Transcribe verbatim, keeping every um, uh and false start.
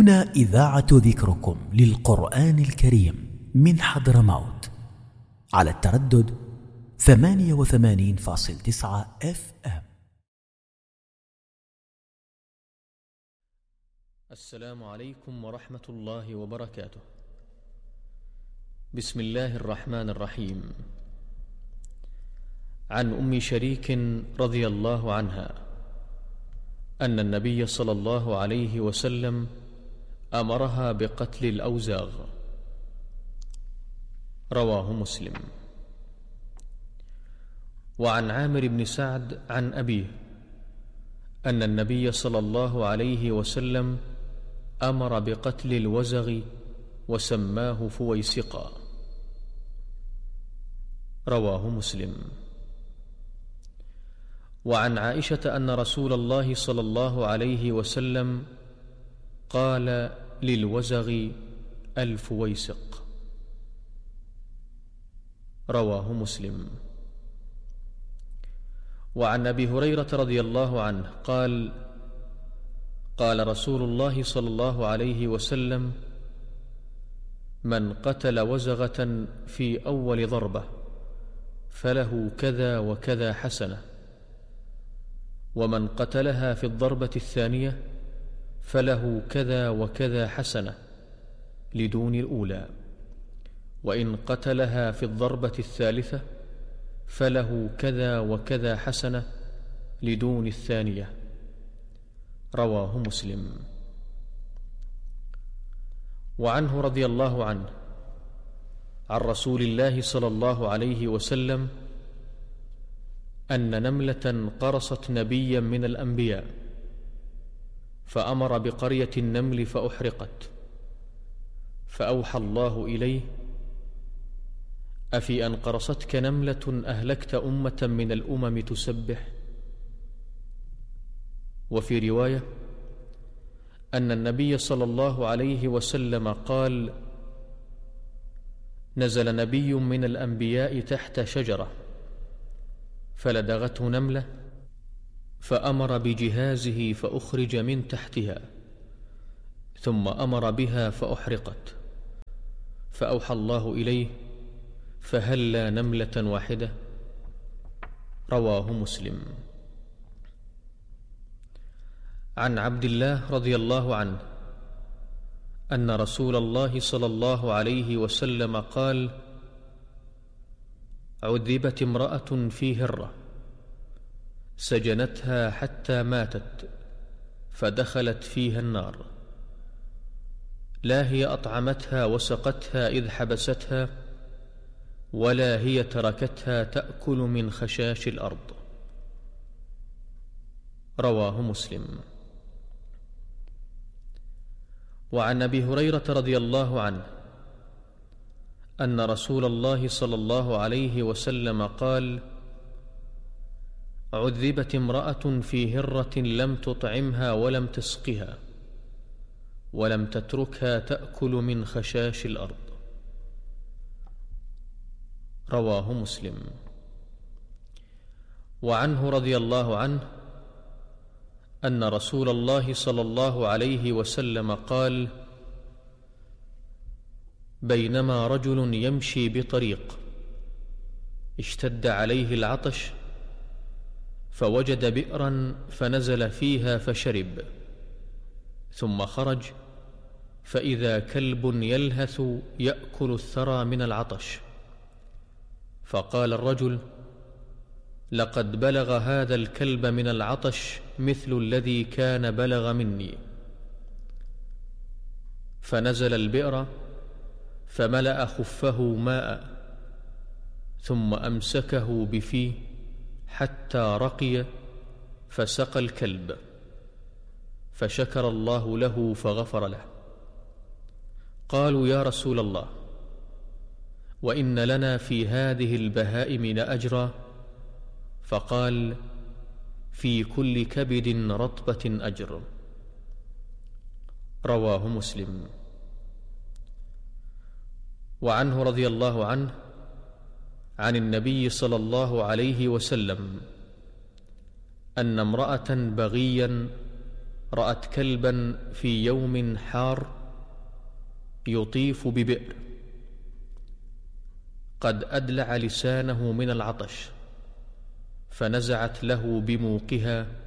هنا إذاعة ذكركم للقرآن الكريم من حضرموت على التردد ثمانية وثمانين فاصل تسعة اف ام. السلام عليكم ورحمة الله وبركاته. بسم الله الرحمن الرحيم. عن أم شريك رضي الله عنها أن النبي صلى الله عليه وسلم أمرها بقتل الأوزاغ. رواه مسلم. وعن عامر بن سعد عن أبيه أن النبي صلى الله عليه وسلم أمر بقتل الوزغ وسماه فويسقا. رواه مسلم. وعن عائشة أن رسول الله صلى الله عليه وسلم قال للوزغ الفويسق. رواه مسلم. وعن أبي هريرة رضي الله عنه قال قال رسول الله صلى الله عليه وسلم: من قتل وزغة في أول ضربة فله كذا وكذا حسنة، ومن قتلها في الضربة الثانية فله كذا وكذا حسنة لدون الأولى، وإن قتلها في الضربة الثالثة فله كذا وكذا حسنة لدون الثانية. رواه مسلم. وعنه رضي الله عنه عن رسول الله صلى الله عليه وسلم أن نملة قرصت نبيا من الأنبياء فأمر بقرية النمل فأحرقت، فأوحى الله إليه: أفي أن قرصتك نملة أهلكت أمة من الأمم تسبح؟ وفي رواية أن النبي صلى الله عليه وسلم قال: نزل نبي من الأنبياء تحت شجرة فلدغته نملة فأمر بجهازه فأخرج من تحتها، ثم أمر بها فأحرقت، فأوحى الله إليه: فهلا نملة واحدة؟ رواه مسلم. عن عبد الله رضي الله عنه أن رسول الله صلى الله عليه وسلم قال: عذبت امرأة في هرة سجنتها حتى ماتت فدخلت فيها النار، لا هي أطعمتها وسقتها إذ حبستها، ولا هي تركتها تأكل من خشاش الأرض. رواه مسلم. وعن أبي هريرة رضي الله عنه أن رسول الله صلى الله عليه وسلم قال: عذبت امرأة في هرة لم تطعمها ولم تسقها ولم تتركها تأكل من خشاش الأرض. رواه مسلم. وعنه رضي الله عنه أن رسول الله صلى الله عليه وسلم قال: بينما رجل يمشي بطريق اشتد عليه العطش فوجد بئرا فنزل فيها فشرب، ثم خرج فإذا كلب يلهث يأكل الثرى من العطش، فقال الرجل: لقد بلغ هذا الكلب من العطش مثل الذي كان بلغ مني. فنزل البئر فملأ خفه ماء ثم أمسكه بفيه حتى رقي فسقى الكلب، فشكر الله له فغفر له. قالوا: يا رسول الله، وإن لنا في هذه البهائم لأجرا؟ فقال: في كل كبد رطبة أجر. رواه مسلم. وعنه رضي الله عنه عن النبي صلى الله عليه وسلم أن امرأة بغيا رأت كلبا في يوم حار يطيف ببئر قد أدلع لسانه من العطش، فنزعت له بموقها